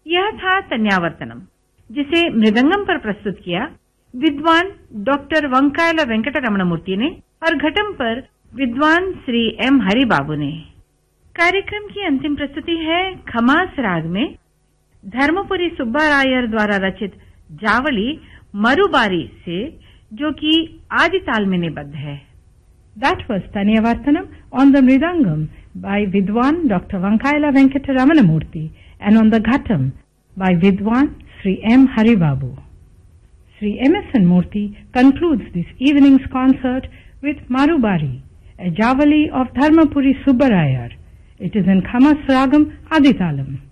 यह था तन्यावर्तनम, जिसे मृदंगम पर प्रस्तुत किया विद्वान डॉक्टर वंकायला वेंकट रमणमूर्ति ने और घटम पर विद्वान श्री एम हरिबाबू ने। कार्यक्रम की अंतिम प्रस्तुति है खमास राग में धर्मपुरी सुब्बारायर द्वारा रचित जावली मरुबारी से, जो कि आदि ताल में निबद्ध है। That was Tanyavartanam on the Mridangam by Vidwan Dr. Vankaila Venkata Ramanamurthy and on the Ghatam by Vidwan Sri M. Haribabu. Sri M.S.N. Murthy concludes this evening's concert with Marubari, a Javali of Dharmapuri Subbarayar. It is in Khamas Ragam Aditalam.